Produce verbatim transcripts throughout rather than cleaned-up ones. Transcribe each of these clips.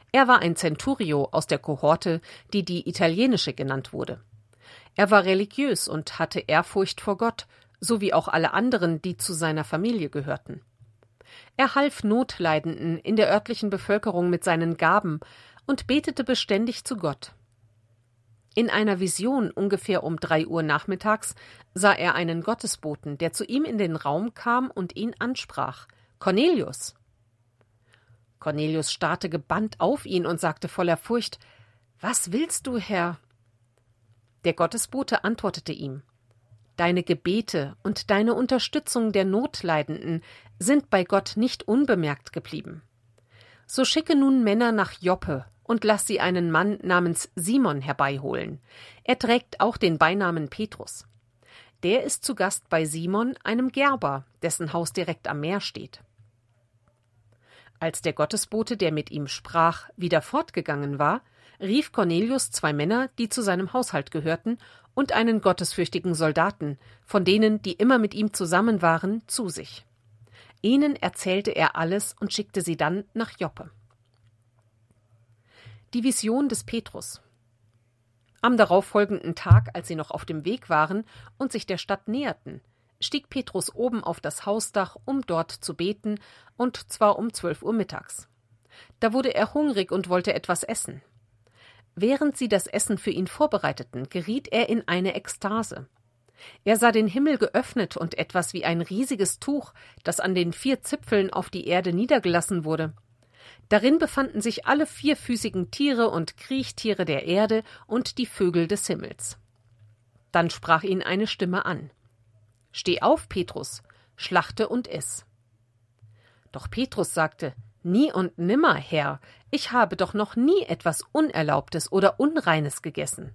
Er war ein Centurio aus der Kohorte, die die italienische genannt wurde. Er war religiös und hatte Ehrfurcht vor Gott, so wie auch alle anderen, die zu seiner Familie gehörten. Er half Notleidenden in der örtlichen Bevölkerung mit seinen Gaben und betete beständig zu Gott. In einer Vision ungefähr um drei Uhr nachmittags sah er einen Gottesboten, der zu ihm in den Raum kam und ihn ansprach: »Cornelius!« Cornelius starrte gebannt auf ihn und sagte voller Furcht: »Was willst du, Herr?« Der Gottesbote antwortete ihm: »Deine Gebete und deine Unterstützung der Notleidenden sind bei Gott nicht unbemerkt geblieben. So schicke nun Männer nach Joppe und lass sie einen Mann namens Simon herbeiholen. Er trägt auch den Beinamen Petrus. Der ist zu Gast bei Simon, einem Gerber, dessen Haus direkt am Meer steht.« Als der Gottesbote, der mit ihm sprach, wieder fortgegangen war, rief Cornelius zwei Männer, die zu seinem Haushalt gehörten, und einen gottesfürchtigen Soldaten, von denen, die immer mit ihm zusammen waren, zu sich. Ihnen erzählte er alles und schickte sie dann nach Joppe. Die Vision des Petrus. Am darauffolgenden Tag, als sie noch auf dem Weg waren und sich der Stadt näherten, stieg Petrus oben auf das Hausdach, um dort zu beten, und zwar um zwölf Uhr mittags. Da wurde er hungrig und wollte etwas essen. Während sie das Essen für ihn vorbereiteten, geriet er in eine Ekstase. Er sah den Himmel geöffnet und etwas wie ein riesiges Tuch, das an den vier Zipfeln auf die Erde niedergelassen wurde. Darin befanden sich alle vierfüßigen Tiere und Kriechtiere der Erde und die Vögel des Himmels. Dann sprach ihn eine Stimme an: »Steh auf, Petrus, schlachte und iss.« Doch Petrus sagte: »Nie und nimmer, Herr, ich habe doch noch nie etwas Unerlaubtes oder Unreines gegessen.«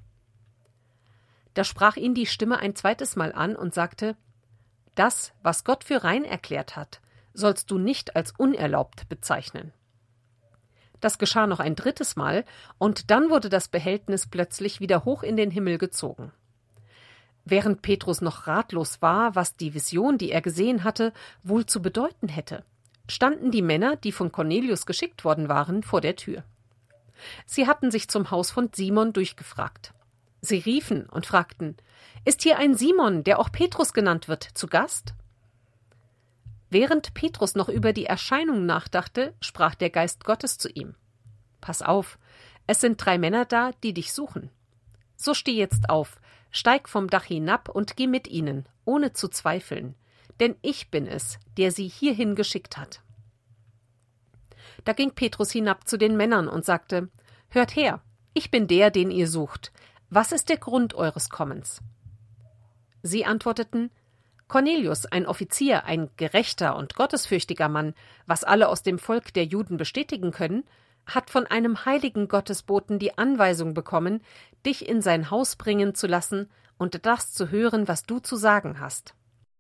Da sprach ihn die Stimme ein zweites Mal an und sagte: »Das, was Gott für rein erklärt hat, sollst du nicht als unerlaubt bezeichnen.« Das geschah noch ein drittes Mal, und dann wurde das Behältnis plötzlich wieder hoch in den Himmel gezogen. Während Petrus noch ratlos war, was die Vision, die er gesehen hatte, wohl zu bedeuten hätte, standen die Männer, die von Cornelius geschickt worden waren, vor der Tür. Sie hatten sich zum Haus von Simon durchgefragt. Sie riefen und fragten: »Ist hier ein Simon, der auch Petrus genannt wird, zu Gast?« Während Petrus noch über die Erscheinung nachdachte, sprach der Geist Gottes zu ihm: »Pass auf, es sind drei Männer da, die dich suchen. So steh jetzt auf, steig vom Dach hinab und geh mit ihnen, ohne zu zweifeln, denn ich bin es, der sie hierhin geschickt hat.« Da ging Petrus hinab zu den Männern und sagte: »Hört her, ich bin der, den ihr sucht. Was ist der Grund eures Kommens?« Sie antworteten: »Cornelius, ein Offizier, ein gerechter und gottesfürchtiger Mann, was alle aus dem Volk der Juden bestätigen können, hat von einem heiligen Gottesboten die Anweisung bekommen, dich in sein Haus bringen zu lassen und das zu hören, was du zu sagen hast.«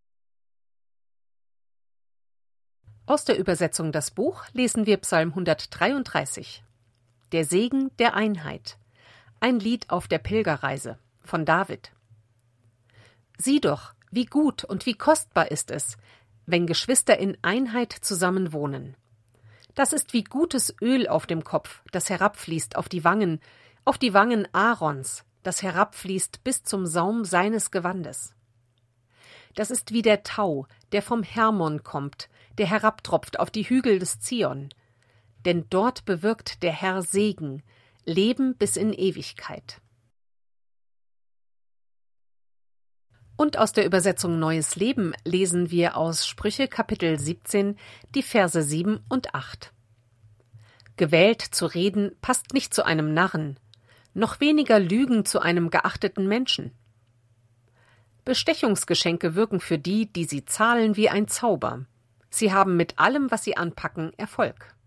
Aus der Übersetzung das Buch lesen wir Psalm hundertdreiunddreißig. Der Segen der Einheit. Ein Lied auf der Pilgerreise von David. Sieh doch, wie gut und wie kostbar ist es, wenn Geschwister in Einheit zusammen wohnen. Das ist wie gutes Öl auf dem Kopf, das herabfließt auf die Wangen, auf die Wangen Aarons, das herabfließt bis zum Saum seines Gewandes. Das ist wie der Tau, der vom Hermon kommt, der herabtropft auf die Hügel des Zion. Denn dort bewirkt der Herr Segen, Leben bis in Ewigkeit. Und aus der Übersetzung Neues Leben lesen wir aus Sprüche Kapitel siebzehn die Verse sieben und acht. Gewählt zu reden passt nicht zu einem Narren, noch weniger Lügen zu einem geachteten Menschen. Bestechungsgeschenke wirken für die, die sie zahlen, wie ein Zauber. Sie haben mit allem, was sie anpacken, Erfolg.